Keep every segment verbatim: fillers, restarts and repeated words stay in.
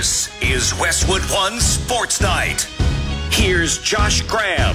This is Westwood One Sports Night. Here's Josh Graham.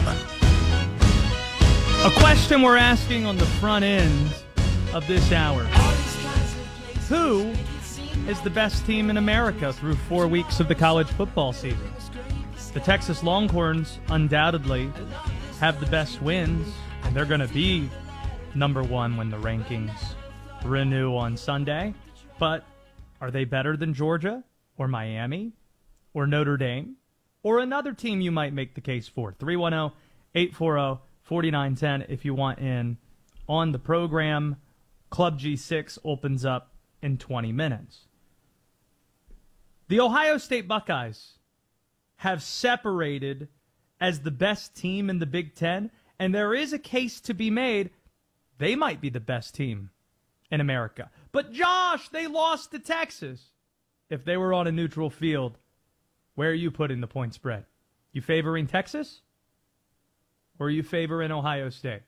A question we're asking on the front end of this hour. Who is the best team in America through four weeks of the college football season? The Texas Longhorns undoubtedly have the best wins, and they're going to be number one when the rankings renew on Sunday. But are they better than Georgia or Miami or Notre Dame or another team you might make the case for? three one zero, eight four zero, four nine one zero if you want in on the program. Club G six opens up in twenty minutes. The Ohio State Buckeyes have separated as the best team in the Big Ten, and there is a case to be made they might be the best team in America. But Josh, they lost to Texas. If they were on a neutral field, where are you putting the point spread? You favoring Texas? Or are you favoring Ohio State?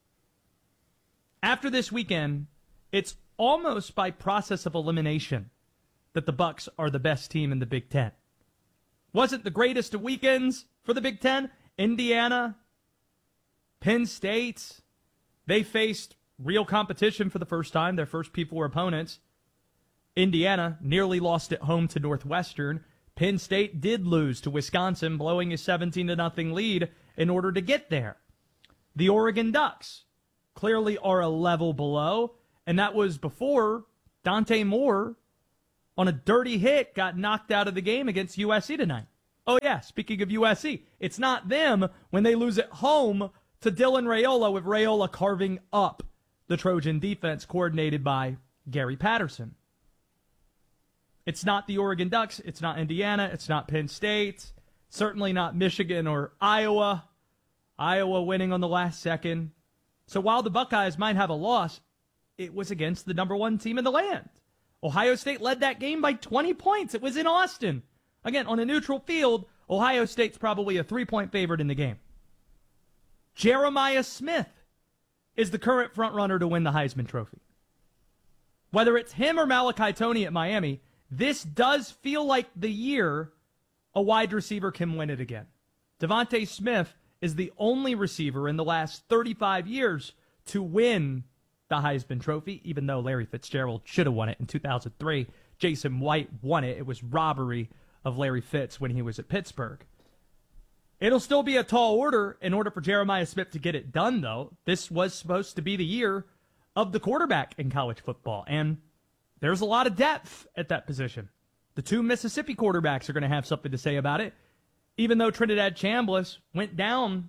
After this weekend, it's almost by process of elimination that the Bucs are the best team in the Big Ten. Wasn't the greatest of weekends for the Big Ten? Indiana, Penn State, they faced real competition for the first time, their first P four opponents. Indiana nearly lost at home to Northwestern. Penn State did lose to Wisconsin, blowing a seventeen to nothing lead in order to get there. The Oregon Ducks clearly are a level below, and that was before Dante Moore, on a dirty hit, got knocked out of the game against U S C tonight. Oh, yeah, speaking of U S C, it's not them when they lose at home to Dylan Raiola, with Raiola carving up the Trojan defense coordinated by Gary Patterson. It's not the Oregon Ducks. It's not Indiana. It's not Penn State. Certainly not Michigan or Iowa. Iowa winning on the last second. So while the Buckeyes might have a loss, it was against the number one team in the land. Ohio State led that game by twenty points. It was in Austin. Again, on a neutral field, Ohio State's probably a three-point favorite in the game. Jeremiah Smith is the current frontrunner to win the Heisman Trophy. Whether it's him or Malachi Toney at Miami, this does feel like the year a wide receiver can win it again. Devontae Smith is the only receiver in the last thirty-five years to win the Heisman Trophy, even though Larry Fitzgerald should have won it in two thousand three. Jason White won it. It was robbery of Larry Fitz when he was at Pittsburgh. It'll still be a tall order in order for Jeremiah Smith to get it done, though. This was supposed to be the year of the quarterback in college football, and there's a lot of depth at that position. The two Mississippi quarterbacks are going to have something to say about it, even though Trinidad Chambliss went down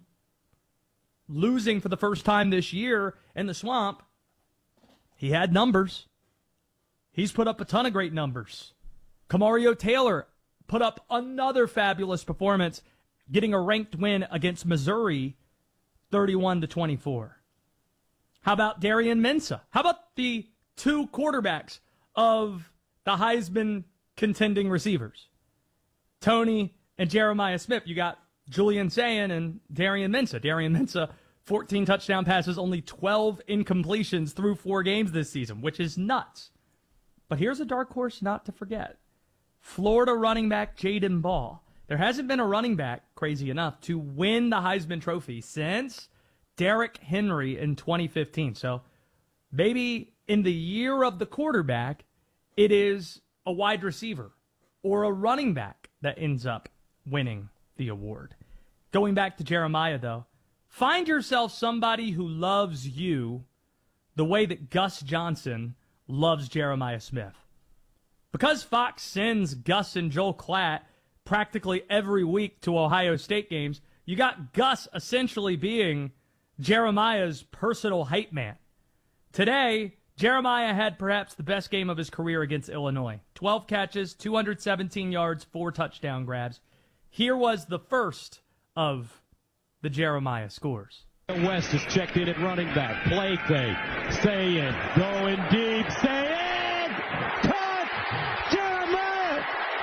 losing for the first time this year in the Swamp. He had numbers. He's put up a ton of great numbers. Kamario Taylor put up another fabulous performance, getting a ranked win against Missouri, thirty-one to twenty-four. How about Darian Mensah? How about the two quarterbacks of the Heisman contending receivers? Toney and Jeremiah Smith. You got Julian Sayin and Darian Mensah. Darian Mensah, fourteen touchdown passes, only twelve incompletions through four games this season, which is nuts. But here's a dark horse not to forget. Florida running back Jaden Ball. There hasn't been a running back, crazy enough, to win the Heisman Trophy since Derrick Henry in twenty fifteen. So maybe in the year of the quarterback, it is a wide receiver or a running back that ends up winning the award. Going back to Jeremiah, though, find yourself somebody who loves you the way that Gus Johnson loves Jeremiah Smith. Because Fox sends Gus and Joel Klatt practically every week to Ohio State games, you got Gus essentially being Jeremiah's personal hype man. Today, Jeremiah had perhaps the best game of his career against Illinois. twelve catches, two hundred seventeen yards, four touchdown grabs. Here was the first of the Jeremiah scores. West is checked in at running back. Play fake. Sayin. Going deep. Sayin. Touch. Jeremiah.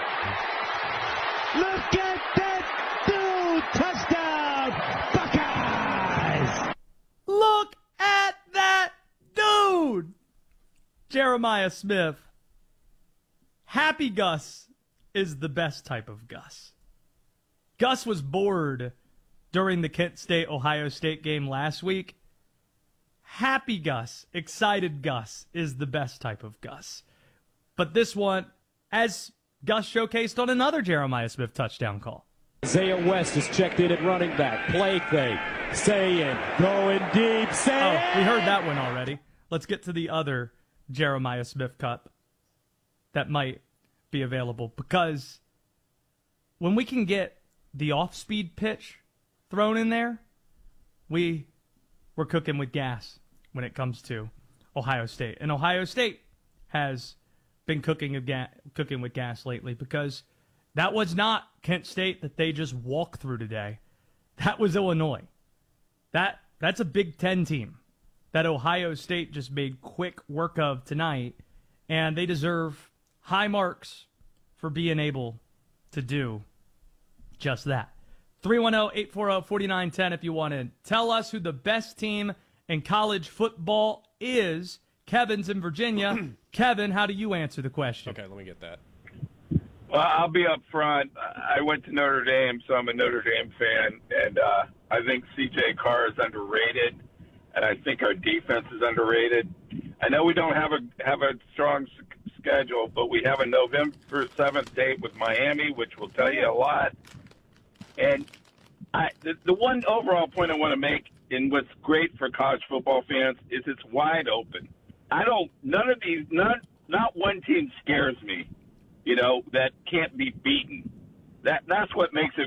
Look at that dude. Touchdown. Buckeyes. Look at that dude. Jeremiah Smith. Happy Gus is the best type of Gus. Gus was bored during the Kent State-Ohio State game last week. Happy Gus, excited Gus is the best type of Gus. But this one, as Gus showcased on another Jeremiah Smith touchdown call. Isaiah West is checked in at running back. Play fake. Saying, going deep. Saying. Oh, we heard that one already. Let's get to the other Jeremiah Smith Cup that might be available. Because when we can get the off-speed pitch thrown in there, we, we're cooking with gas when it comes to Ohio State. And Ohio State has been cooking, of ga- cooking with gas lately because that was not Kent State that they just walked through today. That was Illinois. That That's a Big Ten team that Ohio State just made quick work of tonight, and they deserve high marks for being able to do just that. three one zero, eight four zero, four nine one zero if you want to tell us who the best team in college football is. Kevin's in Virginia. Kevin, how do you answer the question? Okay, let me get that. Well, I'll be up front. I went to Notre Dame, so I'm a Notre Dame fan, and uh, I think C J Carr is underrated, and I think our defense is underrated. I know we don't have a have a strong s- schedule, but we have a November seventh date with Miami, which will tell you a lot. And I, the, the one overall point I want to make, and what's great for college football fans, is it's wide open. I don't. None of these. None. Not one team scares me. You know, that can't be beaten. That that's what makes it